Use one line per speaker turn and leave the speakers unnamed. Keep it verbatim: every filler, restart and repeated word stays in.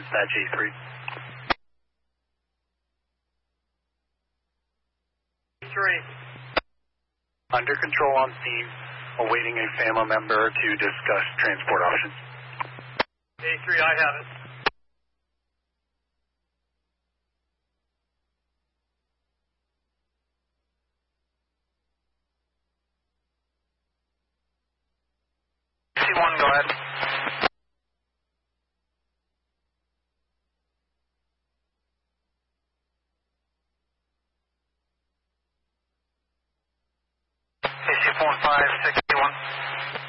Dispatch A three.
three.
Under control on scene, awaiting a family member to discuss transport options.
A three, I have it.
C one, go ahead. C one five six one.